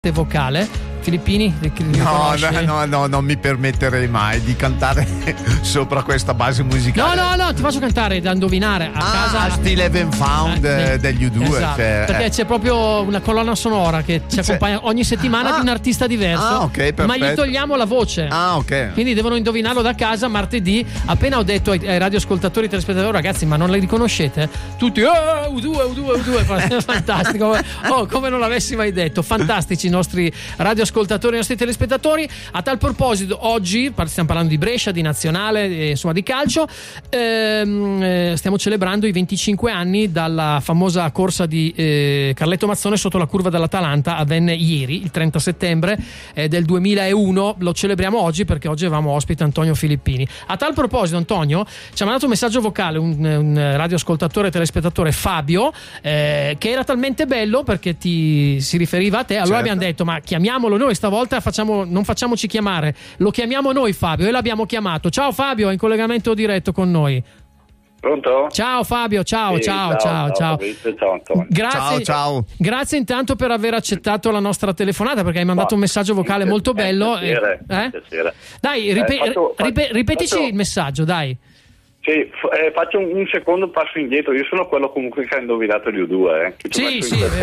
vocale. Filippini? No, non mi permetterei mai di cantare sopra questa base musicale. No, ti faccio cantare da indovinare a casa. Stile Even Found degli U2. Esatto, perché c'è proprio una colonna sonora che ci accompagna ogni settimana di un artista diverso. Ok, perfetto. Ma gli togliamo la voce. Ok. Quindi devono indovinarlo da casa martedì. Appena ho detto ai radioascoltatori e telespettatori, ragazzi, ma non le riconoscete? Tutti U2. Fantastico. Come non l'avessi mai detto. Fantastici i nostri radioascoltatori, i nostri telespettatori. A tal proposito, oggi stiamo parlando di Brescia, di nazionale, insomma di calcio. Stiamo celebrando i 25 anni dalla famosa corsa di Carletto Mazzone sotto la curva dell'Atalanta. Avvenne ieri, il 30 settembre del 2001. Lo celebriamo oggi perché oggi avevamo ospite Antonio Filippini. A tal proposito, Antonio ci ha mandato un messaggio vocale, un radioascoltatore e telespettatore, Fabio, che era talmente bello perché si riferiva a te. Allora abbiamo detto, ma chiamiamolo noi stavolta, non facciamoci chiamare, lo chiamiamo noi Fabio, e l'abbiamo chiamato. Ciao Fabio, è in collegamento diretto con noi. Pronto? Ciao Fabio, ciao. Ciao Antonio. Grazie, ciao. Grazie intanto per aver accettato la nostra telefonata, perché hai mandato un messaggio vocale molto bello. Piacere. Dai, ripetici il messaggio, dai. Sì, faccio un secondo passo indietro. Io sono quello comunque che ha indovinato gli U2. Sì,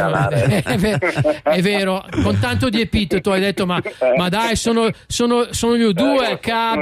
è vero. Con tanto di epiteto hai detto, ma dai, sono gli U2.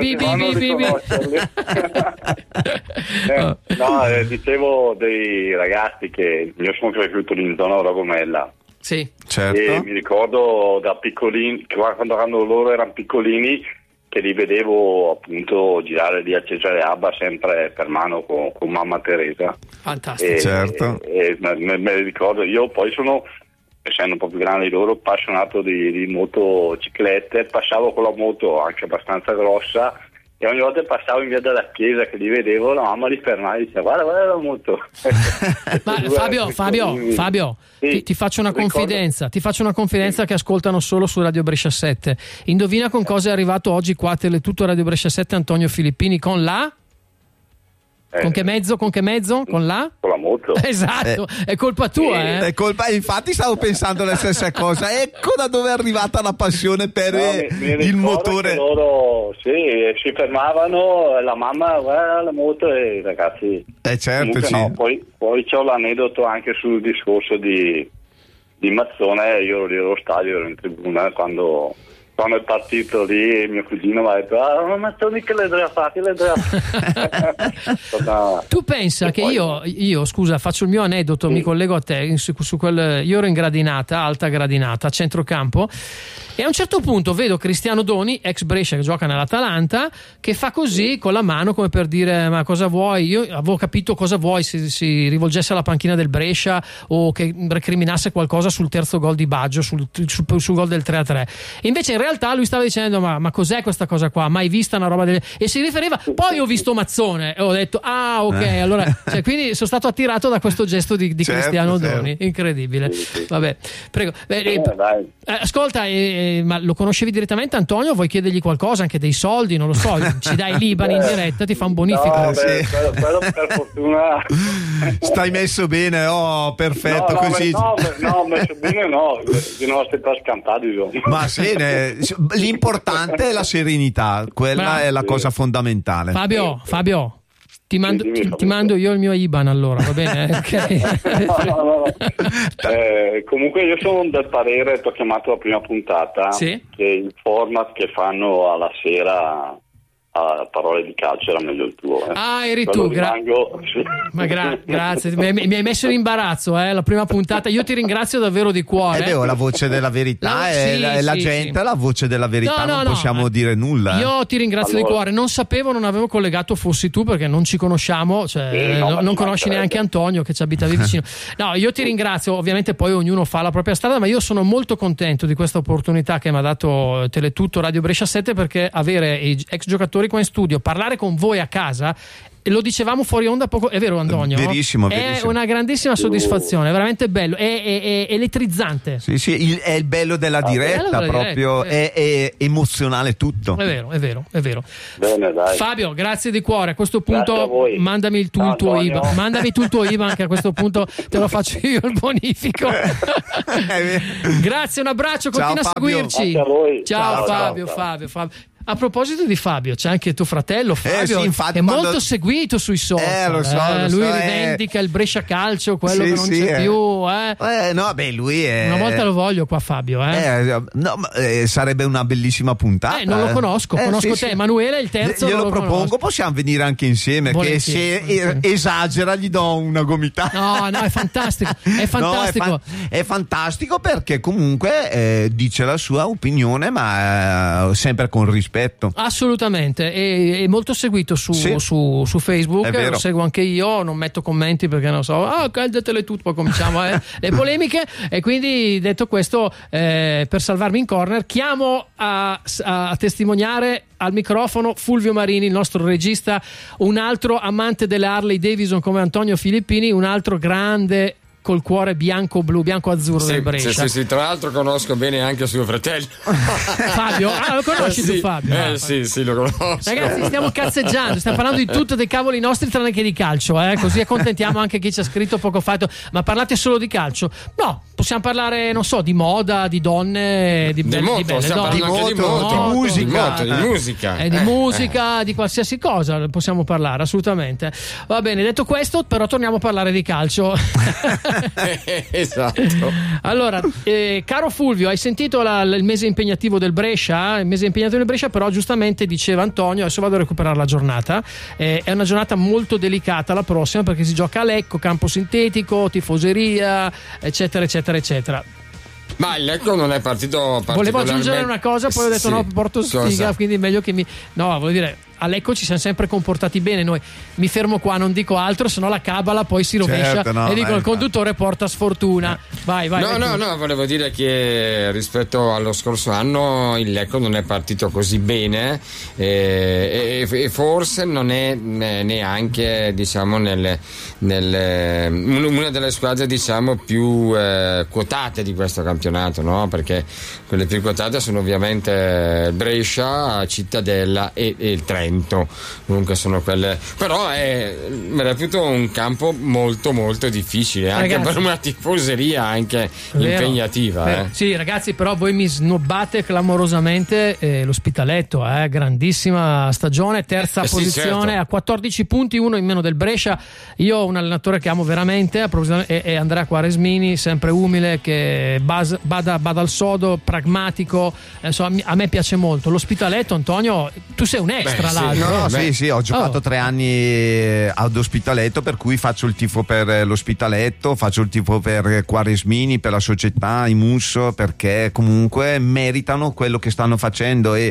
Dicevo dei ragazzi che io sono cresciuto in zona Ragomella. Sì, certo. E mi ricordo da piccolini, quando loro erano piccolini, che li vedevo appunto girare lì a Cesare Abba sempre per mano con mamma Teresa. Fantastico. Certo. Me ricordo, io poi sono, essendo un po' più grande di loro, appassionato di motociclette. Passavo con la moto anche abbastanza grossa e ogni volta passavo in via della chiesa che li vedevo, la mamma li fermava e diceva guarda la moto. Ma Fabio, sì, ti faccio una confidenza, che ascoltano solo su Radio Brescia 7. Indovina con cosa è arrivato oggi qua a Teletutto Radio Brescia 7 Antonio Filippini, con la? Con che mezzo? Con la? Con la moto. Esatto, è colpa tua, È colpa, infatti stavo pensando la stessa cosa. Ecco da dove è arrivata la passione per il motore. Loro si fermavano, la mamma guarda la moto e ragazzi. Certo, sì. No, poi c'ho l'aneddoto anche sul discorso di Mazzone. Io ero lì allo stadio, ero in tribuna quando è partito lì, mio cugino mi ha detto Mazzoni che le doveva fare. Tu pensa che io scusa, faccio il mio aneddoto, mi collego a te su io ero in gradinata, alta gradinata, a centrocampo, e a un certo punto vedo Cristiano Doni, ex Brescia, che gioca nell'Atalanta, che fa così con la mano come per dire ma cosa vuoi? Io avevo capito cosa vuoi, se si rivolgesse alla panchina del Brescia o che recriminasse qualcosa sul terzo gol di Baggio, sul gol del 3-3. Invece in realtà lui stava dicendo ma cos'è questa cosa qua? Mai vista una roba e si riferiva, poi ho visto Mazzone e ho detto ok, allora quindi sono stato attirato da questo gesto di Cristiano Doni, incredibile. Vabbè, prego. Ascolta, ma lo conoscevi direttamente Antonio? Vuoi chiedergli qualcosa, anche dei soldi, non lo so, ci dai l'Iban in diretta, ti fa un bonifico? Quello per fortuna. Stai messo bene, perfetto, così. Messo bene di non essere scampato. Ma sì, l'importante è la serenità, quella è la cosa fondamentale. Fabio, ti mando io il mio IBAN, allora, va bene? Okay. No. Comunque io sono del parere, ti ho chiamato la prima puntata, che il format che fanno alla sera a parole di calcio era meglio il tuo. Eri tu, ma grazie, mi hai messo in imbarazzo, la prima puntata. Io ti ringrazio davvero di cuore. La voce della verità la gente, la voce della verità, non possiamo dire nulla. Io ti ringrazio di cuore, non avevo collegato fossi tu, perché non ci conosciamo, non conosci neanche Antonio che ci abitavi vicino. No, io ti ringrazio, ovviamente poi ognuno fa la propria strada, ma io sono molto contento di questa opportunità che mi ha dato Teletutto Radio Brescia 7, perché avere ex giocatori spettatori qua in studio, parlare con voi a casa, lo dicevamo fuori onda poco, è vero Antonio? Verissimo. È una grandissima soddisfazione, è veramente bello, è elettrizzante. Sì, è il bello della diretta, proprio è emozionale tutto. È vero. Bene, dai. Fabio, grazie di cuore. A questo punto mandami tu il tuo IBAN. Mandami tu il tuo IBAN, che a questo punto te lo faccio io il bonifico. Grazie, un abbraccio, continua a seguirci. Grazie a voi. Ciao Fabio. A proposito di Fabio, c'è anche tuo fratello Fabio, infatti, è molto seguito sui social. Lo so, lui rivendica il Brescia Calcio, quello che non c'è più. Lui è... Una volta lo voglio qua, Fabio. Sarebbe una bellissima puntata. Non lo conosco te, sì. Emanuele, il terzo. Glielo propongo, possiamo venire anche insieme. Volentieri, che se esagera gli do una gomitata. No, è fantastico. È fantastico. È fantastico perché comunque dice la sua opinione, ma sempre con rispetto. Assolutamente, è molto seguito su Facebook, lo seguo anche io, non metto commenti perché non so, caldatele tutto, poi cominciamo le polemiche, e quindi detto questo, per salvarmi in corner chiamo a testimoniare al microfono Fulvio Marini, il nostro regista, un altro amante delle Harley Davidson come Antonio Filippini, un altro grande col cuore bianco-azzurro del Brescia. Sì, tra l'altro conosco bene anche suo fratello Fabio. Lo conosci tu Fabio? Sì, lo conosco. Ragazzi, stiamo cazzeggiando, stiamo parlando di tutto, dei cavoli nostri tranne che di calcio, così accontentiamo anche chi ci ha scritto poco fa. Ma parlate solo di calcio? No, possiamo parlare, non so, di moda, di donne, di belle donne, di musica, di musica, di qualsiasi cosa possiamo parlare, assolutamente. Va bene, detto questo, però torniamo a parlare di calcio. Esatto. Allora, caro Fulvio, hai sentito il mese impegnativo del Brescia? Il mese impegnativo del Brescia, però giustamente diceva Antonio, adesso vado a recuperare la giornata, è una giornata molto delicata la prossima, perché si gioca a Lecco, campo sintetico, tifoseria, eccetera. Ma il Lecco non è partito particolarmente... Volevo aggiungere una cosa, poi ho detto no, porto sfiga, quindi è meglio che voglio dire, a Lecco ci siamo sempre comportati bene noi. Mi fermo qua, non dico altro, sennò la cabala poi si rovescia, e dico il conduttore porta sfortuna. Vai. No, volevo dire che rispetto allo scorso anno il Lecco non è partito così bene, e forse non è neanche, diciamo, una delle squadre, diciamo, più quotate di questo campionato, no? Perché quelle più quotate sono ovviamente Brescia, Cittadella e il Trento. Comunque sono quelle, però mi reputo un campo molto molto difficile, anche ragazzi, per una tifoseria anche impegnativa. Sì, ragazzi, però voi mi snobbate clamorosamente l'Ospitaletto, grandissima stagione, terza posizione, certo, a 14 punti, uno in meno del Brescia. Io ho un allenatore che amo veramente, è Andrea Quaresmini, sempre umile, che bada al sodo, pragmatico, a me piace molto l'Ospitaletto. Antonio, tu sei un extra. Sì, ho giocato 3 anni ad Ospitaletto, per cui faccio il tifo per l'Ospitaletto, faccio il tifo per Quaresmini, per la società, i Musso, perché comunque meritano quello che stanno facendo. E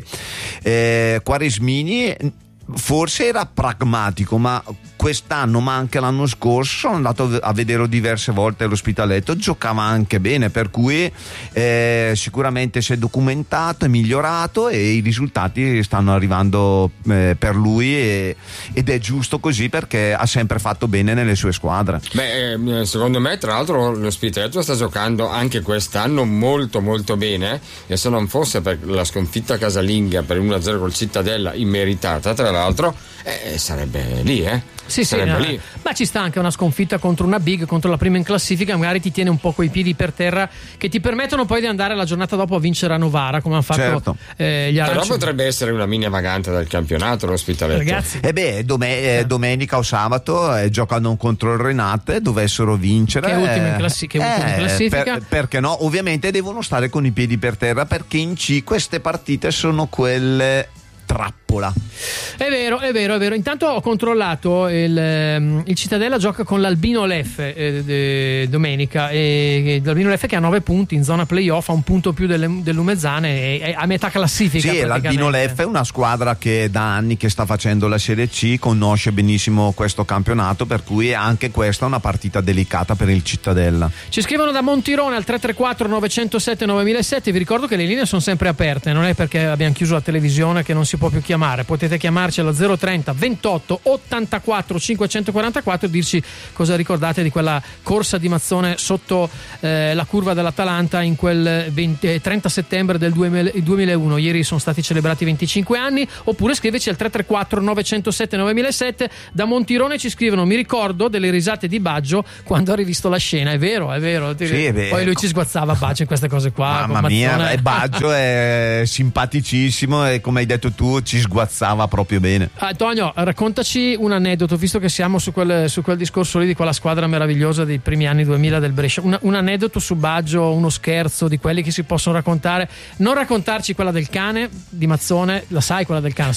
Quaresmini forse era pragmatico, ma quest'anno, ma anche l'anno scorso, sono andato a vederlo diverse volte l'Ospitaletto, giocava anche bene, per cui sicuramente si è documentato, è migliorato e i risultati stanno arrivando per lui, ed è giusto così, perché ha sempre fatto bene nelle sue squadre. Secondo me, tra l'altro, l'Ospitaletto sta giocando anche quest'anno molto molto bene, e se non fosse per la sconfitta casalinga per 1-0 col Cittadella, immeritata tra l'altro, sarebbe lì, lì. Ma ci sta anche una sconfitta contro una big, contro la prima in classifica, magari ti tiene un po' coi piedi per terra, che ti permettono poi di andare la giornata dopo a vincere a Novara, come hanno fatto, certo, gli arancioni. Però potrebbe essere una mini vagante del campionato l'Ospitaletto, ragazzi. Domenica o sabato giocano contro il Renate, dovessero vincere, che è ultimo in classifica. Perché no? Ovviamente devono stare con i piedi per terra, perché in C queste partite sono quelle trappola. È vero. Intanto ho controllato il Cittadella gioca con l'Albino Leffe domenica, e l'Albino Leffe che ha 9 punti in zona playoff, ha un punto più dell'Umezzane, è a metà classifica. Sì, l'Albino Leffe è una squadra che da anni che sta facendo la Serie C, conosce benissimo questo campionato, per cui anche questa è una partita delicata per il Cittadella. Ci scrivono da Montirone al 334 907 9007. Vi ricordo che le linee sono sempre aperte, non è perché abbiamo chiuso la televisione che non si può più chiamare chiamare. Potete chiamarci allo 030 28 84 544 e dirci cosa ricordate di quella corsa di Mazzone sotto la curva dell'Atalanta in quel 30 settembre del 2001. Ieri sono stati celebrati 25 anni. Oppure scriveci al 334 907 9007. Da Montirone ci scrivono: mi ricordo delle risate di Baggio quando ha rivisto la scena. È vero. Sì, poi lui ci sguazzava Baggio in queste cose qua. Mamma mia, Baggio è simpaticissimo e come hai detto tu ci sguazzava proprio bene. Antonio, raccontaci un aneddoto, visto che siamo su quel discorso lì di quella squadra meravigliosa dei primi anni 2000 del Brescia. Un aneddoto su Baggio, uno scherzo di quelli che si possono raccontare. Non raccontarci quella del cane di Mazzone, la sai quella del cane?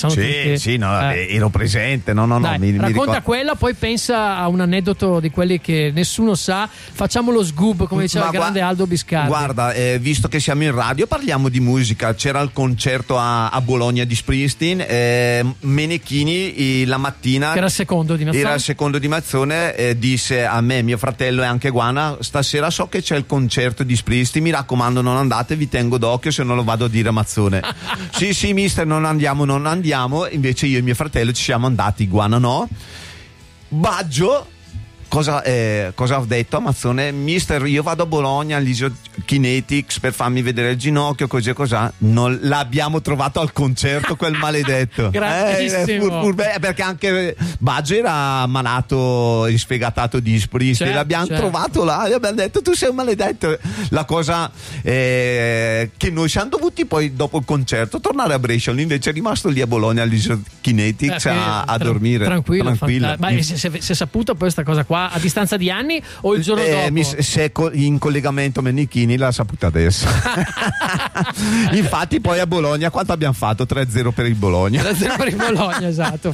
Ero presente. Dai, mi racconta ricordo. quella, poi pensa a un aneddoto di quelli che nessuno sa. Facciamo lo sgoob, come diceva il grande Aldo Biscardi. Guarda, visto che siamo in radio, parliamo di musica. C'era il concerto a Bologna di Springsteen. Menechini la mattina, che era il secondo di Mazzone, disse a me, mio fratello e anche Guana: stasera so che c'è il concerto di Springsteen, mi raccomando non andate, vi tengo d'occhio se non lo vado a dire a Mazzone. sì mister, non andiamo. Invece io e mio fratello ci siamo andati, Guana no. Baggio cosa ho detto a Mazzone? Mister, io vado a Bologna all'Isokinetics per farmi vedere il ginocchio, così e cos'ha. Non l'abbiamo trovato al concerto quel maledetto. Grandissimo. Perché anche Baggio era malato, sfegatato di Springsteen. L'abbiamo trovato là e abbiamo detto: tu sei un maledetto. La cosa che noi siamo dovuti poi dopo il concerto tornare a Brescia, lui invece è rimasto lì a Bologna all'Isokinetics a dormire tranquillo. Ma si è saputo poi questa cosa qua a distanza di anni o il giorno dopo? Se in collegamento Menechini l'ha saputa adesso. Infatti poi a Bologna quanto abbiamo fatto? 3-0 per il Bologna. 3-0 per il Bologna, esatto.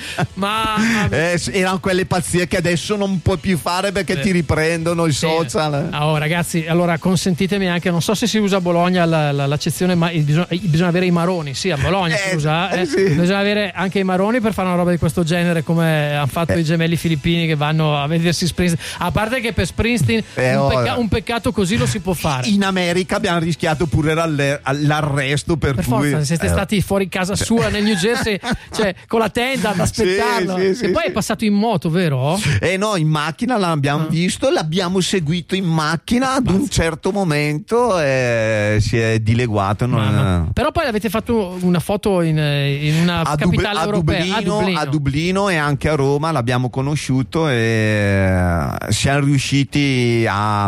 Erano quelle pazzie che adesso non puoi più fare perché ti riprendono i social. Ragazzi, allora consentitemi anche, non so se si usa a Bologna l'accezione, ma bisogna avere i maroni. Sì, a Bologna si usa. Sì. Bisogna avere anche i maroni per fare una roba di questo genere, come hanno fatto i gemelli filippini che vanno a vedersi Springsteen. A parte che per Springsteen un peccato così lo si può fare. In America abbiamo rischiato pure l'arresto per cui forza, siete stati fuori casa sua nel New Jersey, cioè con la tenda ad aspettarlo. Sì, e poi è passato in moto, vero? No, in macchina l'abbiamo visto, l'abbiamo seguito in macchina. Ad un certo momento si è dileguato. Però poi avete fatto una foto in una capitale europea, a Dublino e anche a Roma l'abbiamo conosciuto e siamo riusciti a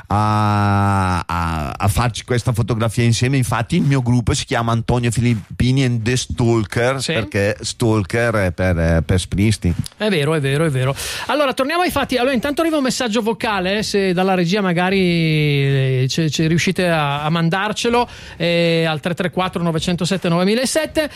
farci questa fotografia insieme. Infatti il mio gruppo si chiama Antonio Filippini and The Stalker, perché Stalker è per Springsteen. È vero. Allora torniamo ai fatti. Allora intanto arriva un messaggio vocale, se dalla regia magari riuscite a mandarcelo al 334 907 9007.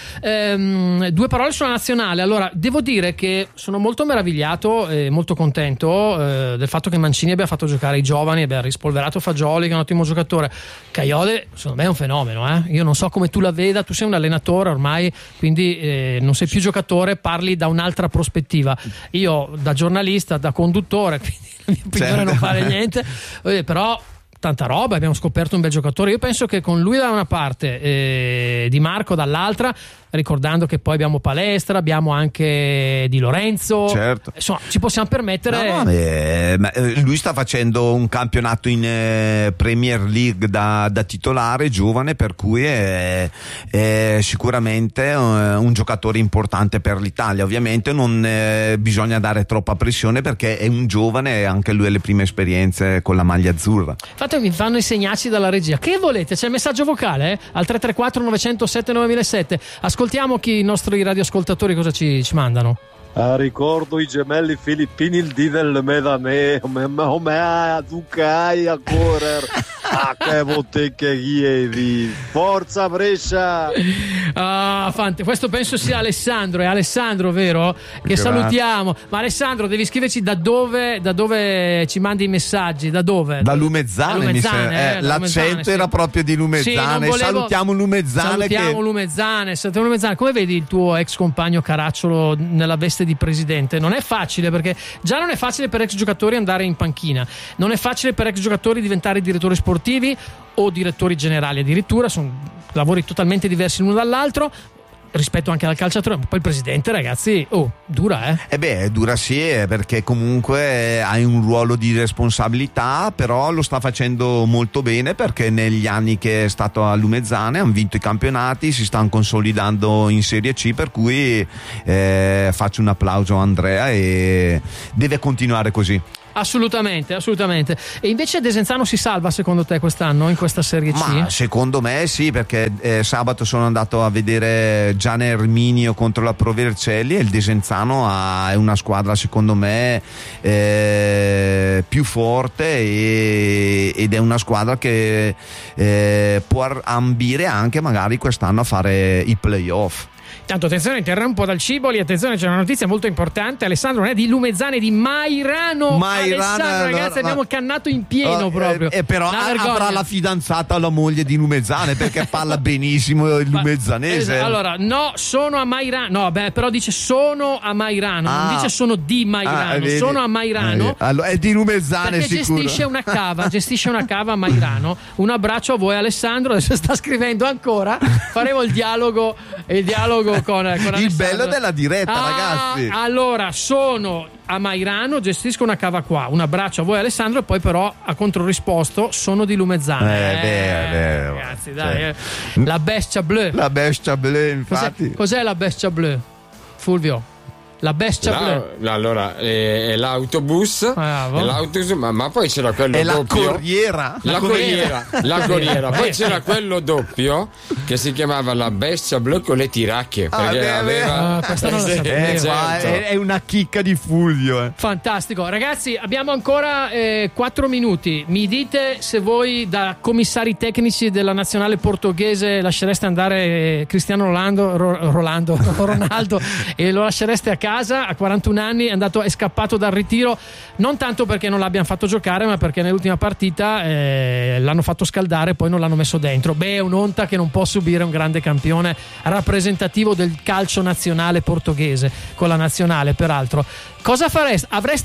Due parole sulla nazionale. Allora devo dire che sono molto meravigliato e molto contento del fatto che Mancini abbia fatto giocare i giovani, abbia rispolverato Fagioli, che è un ottimo giocatore. Caiode secondo me è un fenomeno, io non so come tu la veda, tu sei un allenatore ormai, quindi non sei più giocatore, parli da un'altra prospettiva. Io da giornalista, da conduttore, quindi la mia opinione non fare niente, però tanta roba, abbiamo scoperto un bel giocatore. Io penso che con lui da una parte Di Marco dall'altra, ricordando che poi abbiamo Palestra, abbiamo anche Di Lorenzo, certo. Insomma ci possiamo permettere. Lui sta facendo un campionato in Premier League da titolare, giovane, per cui è sicuramente un giocatore importante per l'Italia. Ovviamente non bisogna dare troppa pressione perché è un giovane e anche lui ha le prime esperienze con la maglia azzurra. Mi fanno i segnacci dalla regia. Che volete? C'è il messaggio vocale al 334 907 9007. Ascoltiamo i nostri radioascoltatori cosa ci mandano. Ricordo i gemelli filippini il dì del medame, come tu cai a correre. Che botteghe, forza Brescia. Fante, questo penso sia Alessandro, è Alessandro, vero? Che salutiamo. Ma Alessandro, devi scriverci da dove ci mandi i messaggi, da dove? Da Lumezzane, l'accento era proprio di Lumezzane. Salutiamo Lumezzane. Lumezzane. Come vedi il tuo ex compagno Caracciolo nella veste di presidente? Non è facile, perché già non è facile per ex giocatori andare in panchina, non è facile per ex giocatori diventare direttori sportivi o direttori generali, addirittura sono lavori totalmente diversi l'uno dall'altro. rispetto anche al calciatore, ma poi il presidente, ragazzi, dura, dura sì, perché comunque hai un ruolo di responsabilità, però lo sta facendo molto bene, perché negli anni che è stato a Lumezzane hanno vinto i campionati, si stanno consolidando in Serie C, per cui faccio un applauso a Andrea e deve continuare così. Assolutamente. E invece Desenzano si salva secondo te quest'anno in questa Serie C? Ma secondo me sì, perché sabato sono andato a vedere Gian Erminio contro la Pro Vercelli e il Desenzano è una squadra secondo me più forte ed è una squadra che può ambire anche magari quest'anno a fare i playoff. Tanto attenzione, interrompo un po' dal Ciboli, attenzione, c'è una notizia molto importante. Alessandro non è di Lumezzane, di Mairano. Alessandro, ragazzi, abbiamo cannato in pieno proprio. Però avrà la fidanzata o la moglie di Lumezzane, perché parla benissimo il lumezzanese. Allora, no, sono a Mairano. No, però dice sono a Mairano, non dice sono di Mairano, sono a Mairano. Allora, è di Lumezzane, perché sicuro. gestisce una cava a Mairano. Un abbraccio a voi, Alessandro. Adesso sta scrivendo ancora. Faremo il dialogo con il bello della diretta, ragazzi. Allora, sono a Mairano, gestisco una cava qua. Un abbraccio a voi, Alessandro. E poi però ha controrisposto, sono di Lumezzane. Ragazzi, dai, la bestia blu. La bestia blu, infatti. Cos'è la bestia blu, Fulvio? La bestia blu. Allora, è l'autobus, ma poi c'era quello è doppio. La corriera. Poi c'era quello doppio che si chiamava la bestia blu con le tiracchie. Perché aveva. Questa non la sapevo. Certo. È una chicca di Fulvio. Fantastico. Ragazzi, abbiamo ancora 4 minuti. Mi dite se voi, da commissari tecnici della nazionale portoghese, lascereste andare Cristiano Ronaldo e lo lascereste a casa. A 41 anni è scappato dal ritiro, non tanto perché non l'abbiano fatto giocare, ma perché nell'ultima partita l'hanno fatto scaldare e poi non l'hanno messo dentro. È un'onta che non può subire un grande campione rappresentativo del calcio nazionale portoghese, con la nazionale peraltro. Cosa fareste?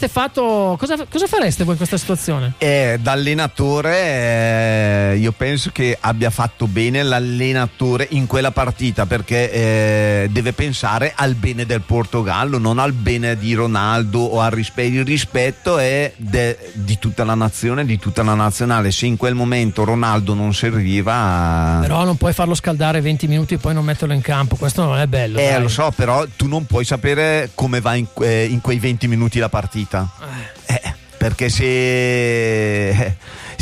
Cosa fareste voi in questa situazione? Da allenatore io penso che abbia fatto bene l'allenatore in quella partita, perché deve pensare al bene del Portogallo, non al bene di Ronaldo o al rispetto. Il rispetto è di tutta la nazione, di tutta la nazionale. Se in quel momento Ronaldo non serviva, però non puoi farlo scaldare 20 minuti e poi non metterlo in campo, questo non è bello. Lo so, però tu non puoi sapere come va in quei 20 minuti la partita, perché se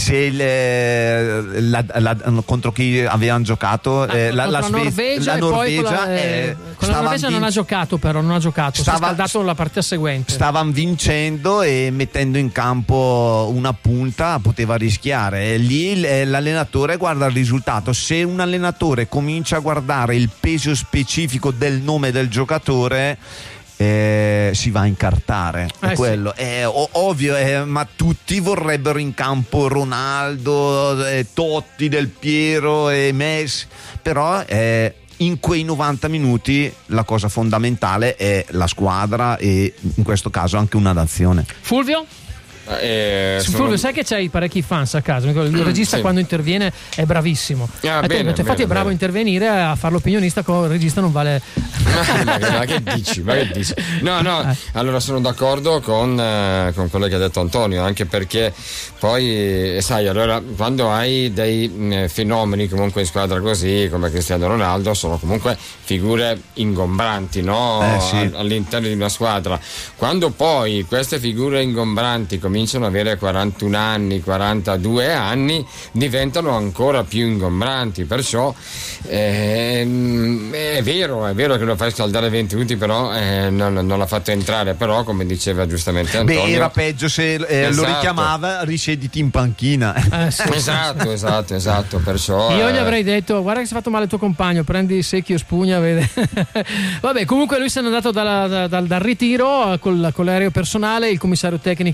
contro chi avevano giocato la Norvegia con la Norvegia non ha giocato, si è scaldato la partita seguente. Stavano vincendo e mettendo in campo una punta poteva rischiare. Lì l'allenatore guarda il risultato. Se un allenatore comincia a guardare il peso specifico del nome del giocatore, si va a incartare, è quello, sì. È ovvio, ma tutti vorrebbero in campo Ronaldo, Totti, Del Piero e Messi, però in quei 90 minuti la cosa fondamentale è la squadra e in questo caso anche una nazione. Fulvio? Fulvio, sai che c'hai parecchi fans a casa, il regista quando interviene è bravissimo, infatti è bravo a intervenire, a fare l'opinionista, con il regista non vale. ma che dici? No, allora sono d'accordo con quello che ha detto Antonio, anche perché poi sai, allora quando hai dei fenomeni comunque in squadra così come Cristiano Ronaldo, sono comunque figure ingombranti, no? Sì. All'interno di una squadra, quando poi queste figure ingombranti cominciano ad avere 41 anni, 42 anni, diventano ancora più ingombranti, perciò è vero che lo fai scaldare 20 minuti, però non l'ha fatto entrare, però come diceva giustamente Antonio, era peggio se lo richiamava, risiediti in panchina. Sì. Esatto, perciò io gli avrei detto: guarda che si è fatto male il tuo compagno, prendi secchio spugna, vede. Vabbè, comunque lui se n'è andato dal ritiro con l'aereo personale. Il commissario tecnico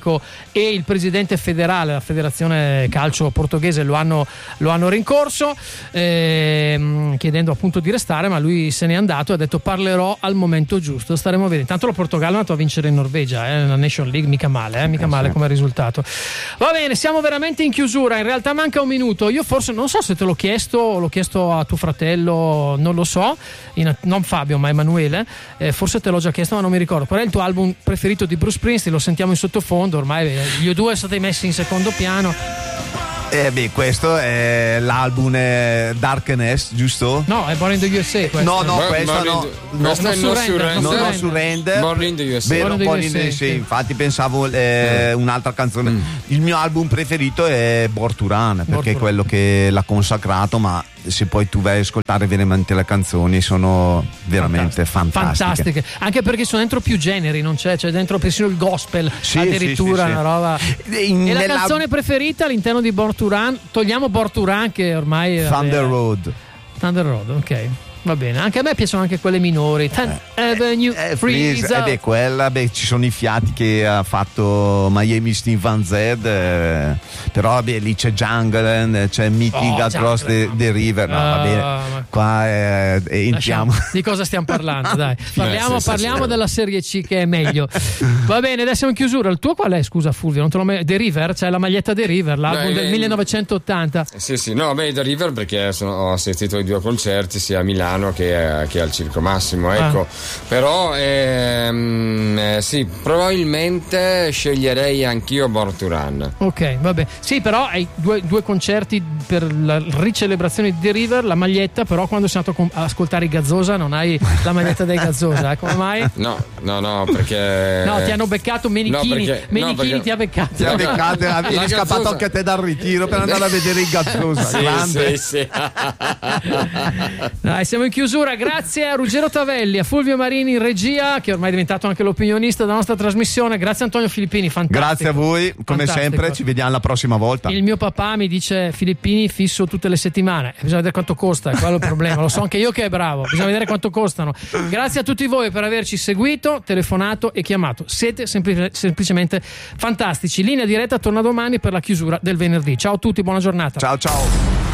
e il presidente federale della federazione calcio portoghese lo hanno rincorso, chiedendo appunto di restare, ma lui se n'è andato e ha detto parlerò al momento giusto, staremo a vedere. Intanto la Portogallo è andato a vincere in Norvegia, la Nation League, mica male come risultato. Va bene, siamo veramente in chiusura, in realtà manca un minuto. Io forse non so se te l'ho chiesto a tuo fratello, non lo so, non Fabio ma Emanuele, forse te l'ho già chiesto ma non mi ricordo. Qual è il tuo album preferito di Bruce Springsteen? Lo sentiamo in sottofondo, ormai gli U2 sono stati messi in secondo piano. Questo è l'album Darkness, giusto? No, è Born in the USA questo. No, questo no. Questo è No Surrender. Born in the USA. Vero, Born in the USA. Infatti pensavo un'altra canzone. Il mio album preferito è Born to Run, perché è quello che l'ha consacrato, ma se poi tu vai a ascoltare veramente le canzoni sono veramente fantastiche. Anche perché sono dentro più generi, non c'è dentro persino il gospel, addirittura sì. Una roba. E la canzone preferita all'interno di Born to Run, togliamo Born to Run che ormai Thunder Road, ok. Va bene, anche a me piacciono anche quelle minori. Avenue, Freeze. Quella, ci sono i fiati che ha fatto Miami Steve Van Zandt, però lì c'è Jungle, c'è Meeting Across the River. No, va bene. Qua entriamo. Di cosa stiamo parlando? Dai, parliamo della Serie C che è meglio. Va bene, adesso siamo in chiusura. Il tuo qual è? Scusa Fulvio, non te l'ho mai... The River, c'è la maglietta The River, l'album del 1980. Sì, no, The River perché ho assistito ai 2 concerti sia a Milano che al Circo Massimo, ecco. Però sì, probabilmente sceglierei anch'io Born to Run. Ok, vabbè. Sì, però hai due concerti per la ricelebrazione di The River, la maglietta, però quando sei andato a ascoltare i Gazzosa non hai la maglietta dei Gazzosa, come mai? No, perché no, ti hanno beccato Menichini ti ha beccato. Ti ha beccato, eri scappato anche a te dal ritiro per andare a vedere i Gazzosa. Sì. Dai, siamo in chiusura, grazie a Ruggero Tavelli, a Fulvio Marini in regia, che ormai è diventato anche l'opinionista della nostra trasmissione, grazie a Antonio Filippini, fantastico. Grazie a voi, come sempre, ci vediamo la prossima volta. Il mio papà mi dice Filippini fisso tutte le settimane, bisogna vedere quanto costa, quello è il problema, lo so anche io che è bravo, bisogna vedere quanto costano. Grazie a tutti voi per averci seguito, telefonato e chiamato, siete semplicemente fantastici. Linea diretta torna domani per la chiusura del venerdì. Ciao a tutti, buona giornata. Ciao.